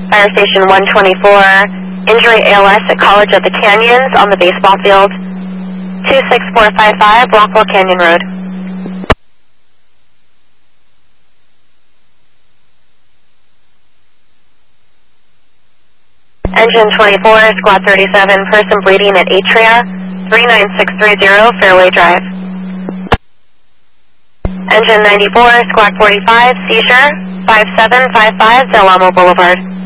Fire Station 124, injury ALS at College of the Canyons on the baseball field. 26455, Rockwell Canyon Road. Engine 24, Squad 37, person bleeding at Atria, 39630, Fairway Drive. Engine 94, Squad 45, seizure, 5755, Del Amo Boulevard.